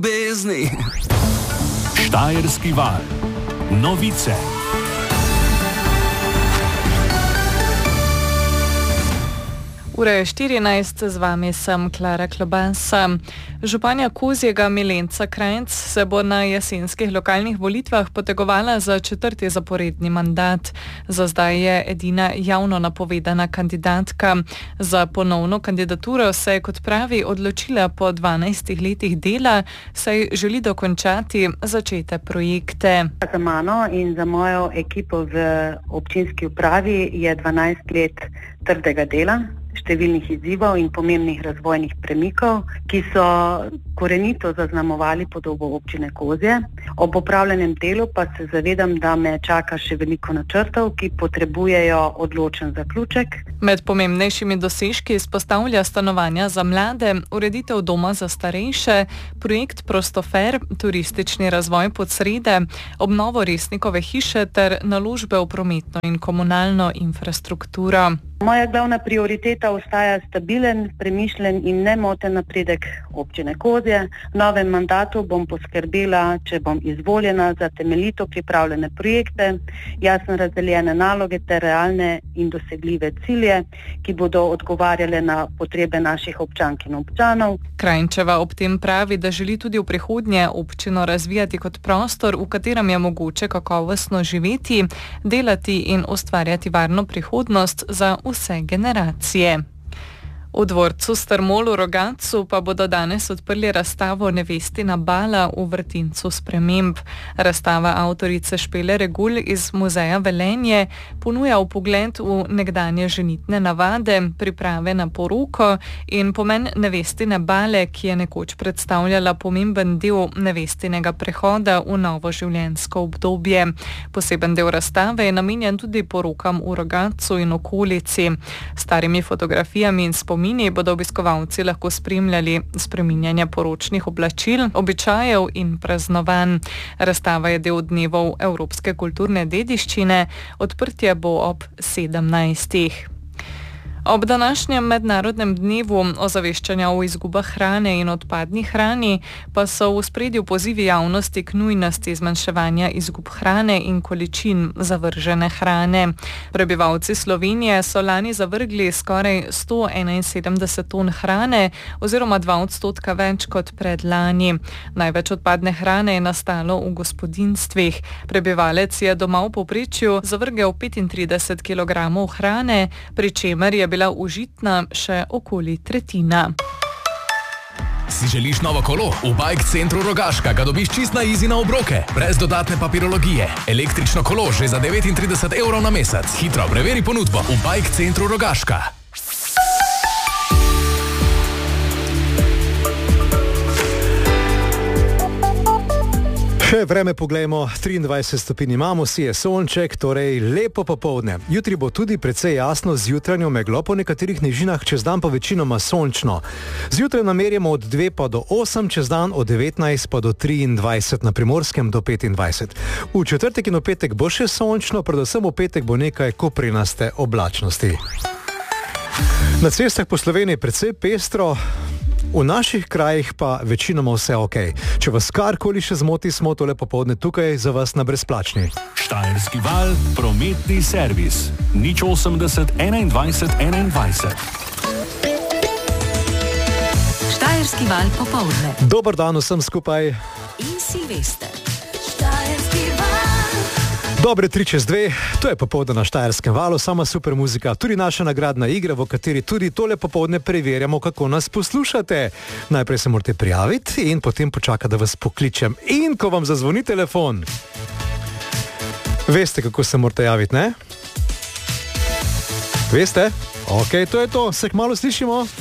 Bezni. Štajerski val. Novice. Ura je 14, z vami sem Klara Klobasa. Županja Kozjega Milenca Krajnc se bo na jesenskih lokalnih volitvah potegovala za 4. zaporedni mandat. Za zdaj je edina javno napovedana kandidatka. Za ponovno kandidaturo se je, kot pravi, odločila po 12 letih dela, saj želi dokončati začete projekte. Za mano in za mojo ekipo v občinski upravi je 12 let trdega dela, številnih izzivov in pomembnih razvojnih premikov, ki so korenito zaznamovali podobo občine Kozje. Ob opravljenem delu pa se zavedam, da me čaka še veliko načrtov, ki potrebujejo odločen zaključek. Med pomembnejšimi dosežki izpostavlja stanovanja za mlade, ureditev doma za starejše, projekt Prostofer, turistični razvoj Podsrede, obnovo Resnikove hiše ter naložbe v prometno in komunalno infrastrukturo. Moja glavna prioriteta ostaja stabilen, premišljen in nemoten napredek občine Kozje. V novem mandatu bom poskrbela, če bom izvoljena, za temeljito pripravljene projekte, jasno razdeljene naloge ter realne in dosegljive cilje, ki bodo odgovarjale na potrebe naših občank in občanov. Krajnčeva ob tem pravi, da želi tudi v prihodnje občino razvijati kot prostor, v katerem je mogoče kakovostno živeti, delati in ustvarjati varno prihodnost za vse generacije. V dvorcu Strmol v Rogatcu pa bodo danes odprli razstavo Nevestina bala v vrtincu sprememb. Razstava avtorice Špele Regul iz muzeja Velenje ponuja vpogled v nekdanje ženitne navade, priprave na poroko in pomen Nevestine bale, ki je nekoč predstavljala pomemben del nevestinega prehoda v novo življenjsko obdobje. Poseben del razstave je namenjen tudi porokam v Rogatcu in okolici. Starimi fotografijami in bodo obiskovalci lahko spremljali spreminjanje poročnih oblačil, običajev in praznovanj. Razstava je del dnevov evropske kulturne dediščine, odprtje bo ob 17. Ob današnjem mednarodnem dnevu ozaveščanja o izgubah hrane in odpadni hrani pa so v ospredju pozivi javnosti k nujnosti zmanjševanja izgub hrane in količin zavržene hrane. Prebivalci Slovenije so lani zavrgli skoraj 171 ton hrane oziroma 2% več kot predlani. Največ odpadne hrane je nastalo v gospodinjstvih. Prebivalec je doma v povprečju zavrgel 35 kg hrane, pri čemer je bila užitna še okoli tretjina. Si želiš novo kolo? V Bike Centru Rogaška ga dobiš čist na easy na obroke, brez dodatne papirologije. Električno kolo že za 39 evrov na mesec. Hitro preveri ponudbo v Bike Centru Rogaška. Še vreme poglejmo, 23 stopinj imamo, si je sonček, torej lepo popoldne. Jutri bo tudi precej jasno z jutranjo meglo, po nekaterih nižinah čez dan pa večinoma sončno. Zjutraj namerjamo od 2 pa do 8, čez dan od 19 pa do 23, na Primorskem do 25. V četrtek in v petek bo še sončno, predvsem v petek bo nekaj koprinaste oblačnosti. Na cestah po Sloveniji precej pestro, v naših krajih pa večinoma vse ok. Če vas karkoli še zmoti, smo tole popoldne tukaj za vas na brezplačni. Štajerski val, prometni servis. 080 21 21. Štajerski val popoldne. Dober dan vsem skupaj. In Silvester. Dobre 3:02, to je popoldne na Štajerskem valu, sama super muzika, tudi naša nagradna igra, v kateri tudi tole popoldne preverjamo, kako nas poslušate. Najprej se morate prijaviti in potem počakati, da vas pokličem. In ko vam zazvoni telefon, veste, kako se morate javiti, ne? Veste? Ok, to je to, se kmalu slišimo.